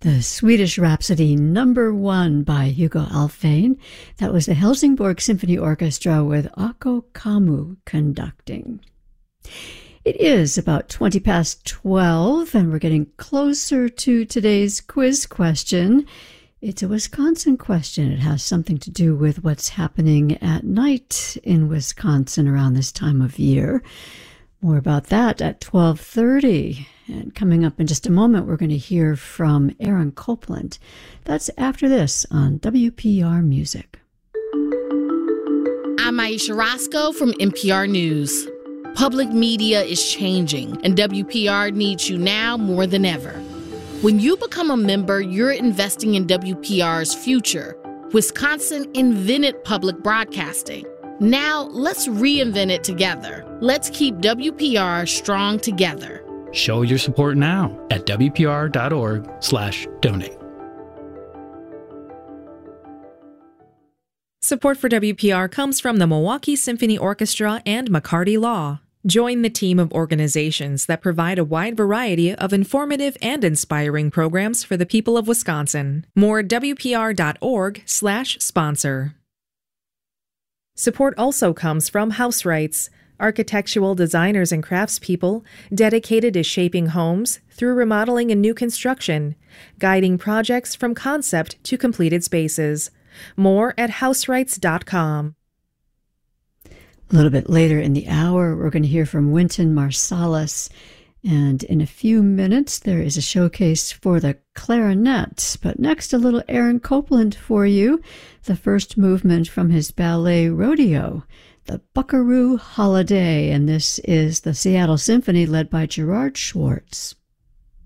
The Swedish Rhapsody #1 by Hugo Alfvén. That was the Helsingborg Symphony Orchestra with Akko Kammu conducting. It is about 20 past 12, and we're getting closer to today's quiz question. It's a Wisconsin question. It has something to do with what's happening at night in Wisconsin around this time of year. More about that at 12:30. And coming up in just a moment, we're going to hear from Aaron Copland. That's after this on WPR Music. I'm Aisha Roscoe from NPR News. Public media is changing, and WPR needs you now more than ever. When you become a member, you're investing in WPR's future. Wisconsin invented public broadcasting. Now, let's reinvent it together. Let's keep WPR strong together. Show your support now at WPR.org/donate. Support for WPR comes from the Milwaukee Symphony Orchestra and McCarty Law. Join the team of organizations that provide a wide variety of informative and inspiring programs for the people of Wisconsin. More at WPR.org/sponsor. Support also comes from House Rights, architectural designers and craftspeople dedicated to shaping homes through remodeling and new construction, guiding projects from concept to completed spaces. More at houserights.com. A little bit later in the hour, we're going to hear from Wynton Marsalis. And in a few minutes, there is a showcase for the clarinet. But next, a little Aaron Copland for you, the first movement from his ballet Rodeo, the Buckaroo Holiday. And this is the Seattle Symphony led by Gerard Schwartz.